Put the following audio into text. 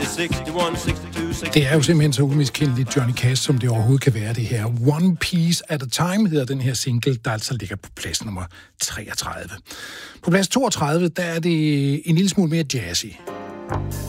Det er jo simpelthen så umiskendeligt Johnny Cash, som det overhovedet kan være, det her. One Piece at a Time hedder den her single, der altså ligger på plads nummer 33. På plads 32, der er det en lille smule mere jazzy.